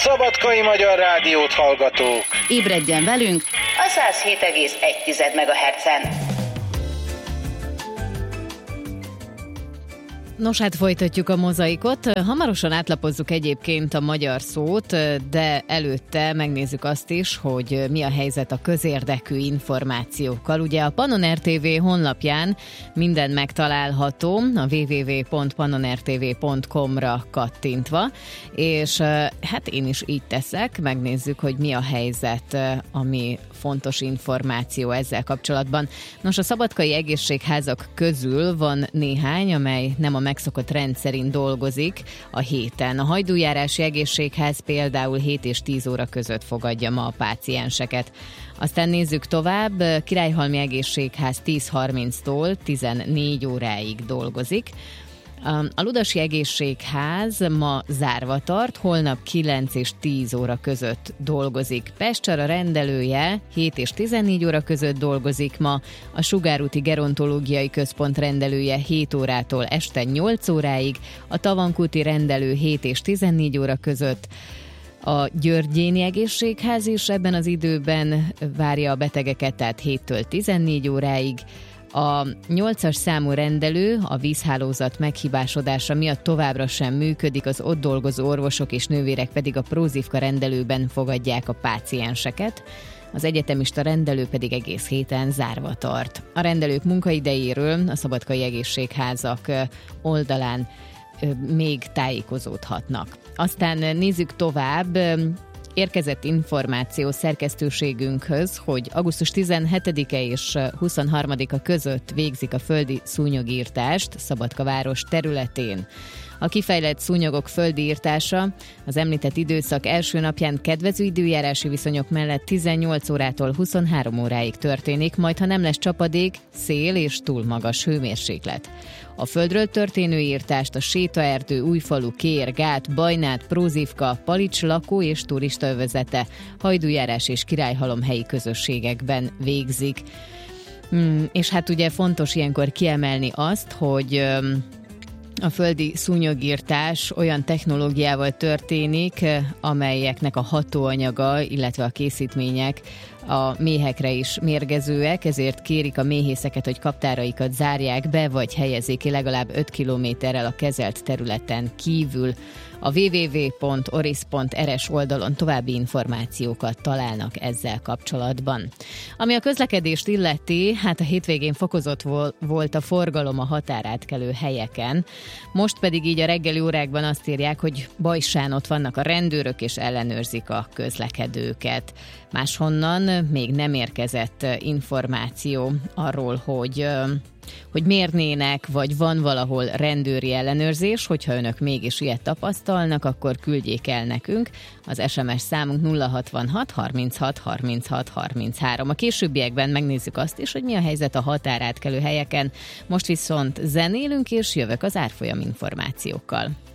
Szabadkai Magyar Rádiót hallgatók! Ébredjen velünk a 107,1 MHz-en. Nos, hát folytatjuk a mozaikot. Hamarosan átlapozzuk egyébként a magyar szót, de előtte megnézzük azt is, hogy mi a helyzet a közérdekű információkkal. Ugye a Pannon RTV honlapján minden megtalálható, a www.pannonrtv.com-ra kattintva, és hát én is így teszek, megnézzük, hogy mi a helyzet, ami fontos információ ezzel kapcsolatban. Nos, a szabadkai egészségházak közül van néhány, amely nem a megszokott rend szerint dolgozik a héten. A Hajdújárási Egészségház például 7 és 10 óra között fogadja ma a pácienseket. Aztán nézzük tovább, Királyhalmi Egészségház 10:30-tól 14 óráig dolgozik. A Ludasi Egészségház ma zárva tart, holnap 9 és 10 óra között dolgozik. Pestcsara rendelője 7 és 14 óra között dolgozik ma, a Sugárúti Gerontológiai Központ rendelője 7 órától este 8 óráig, a Tavankúti rendelő 7 és 14 óra között, a Györgyéni Egészségház is ebben az időben várja a betegeket, tehát 7-től 14 óráig, a 8-as számú rendelő a vízhálózat meghibásodása miatt továbbra sem működik, az ott dolgozó orvosok és nővérek pedig a Prózifka rendelőben fogadják a pácienseket, az egyetemista rendelő pedig egész héten zárva tart. A rendelők munkaidejéről a Szabadkai Egészségházak oldalán még tájékozódhatnak. Aztán nézzük tovább. Érkezett információ szerkesztőségünkhöz, hogy augusztus 17-e és 23-a között végzik a földi szúnyogírtást Szabadka város területén. A kifejlett szúnyogok földi írtása az említett időszak első napján kedvező időjárási viszonyok mellett 18 órától 23 óráig történik, majd ha nem lesz csapadék, szél és túl magas hőmérséklet. A földről történő írtást a Sétaerdő, Újfalu, Kér, Gát, Bajnát, Prózifka, Palics lakó és turistaövezete, Hajdújárás és Királyhalom helyi közösségekben végzik. És hát ugye fontos ilyenkor kiemelni azt, hogy a földi szúnyogírtás olyan technológiával történik, amelyeknek a hatóanyaga, illetve a készítmények a méhekre is mérgezőek, ezért kérik a méhészeket, hogy kaptáraikat zárják be, vagy helyezzék ki legalább 5 kilométerrel a kezelt területen kívül. A www.oris.rs oldalon további információkat találnak ezzel kapcsolatban. Ami a közlekedést illeti, hát a hétvégén fokozott volt a forgalom a határátkelő helyeken. Most pedig így a reggeli órákban azt írják, hogy Bajsán ott vannak a rendőrök és ellenőrzik a közlekedőket. Máshonnan még nem érkezett információ arról, hogy mérnének, vagy van valahol rendőri ellenőrzés. Hogyha önök mégis ilyet tapasztalnak, akkor küldjék el nekünk. Az SMS számunk 066 36 36 33. A későbbiekben megnézzük azt is, hogy mi a helyzet a határátkelő helyeken. Most viszont zenélünk, és jövök az árfolyam információkkal.